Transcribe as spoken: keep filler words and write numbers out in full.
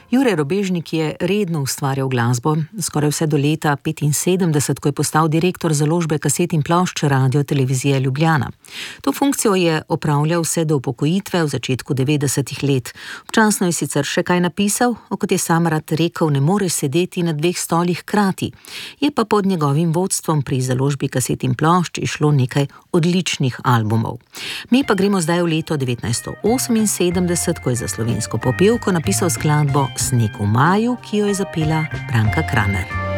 Jure Robežnik je redno ustvarjal glasbo, skoraj vse do leta petinsedemdeset, ko je postal direktor založbe kaset in plošč Radio Televizije Ljubljana. To funkcijo je opravljal vse do upokojitve v začetku devetdesetih let. Občasno je sicer še kaj napisal, o kot je sam rad rekel, ne more sedeti na dveh stolih hkrati. Je pa pod njegovim vodstvom pri založbi kaset in plošč išlo nekaj odličnih albumov. Mi pa gremo zdaj v leto devetnajststo oseminsedemdeset, ko je za slovensko popevko napisal skladbo Sneg v maju, ki jo je zapela Branka Kramer.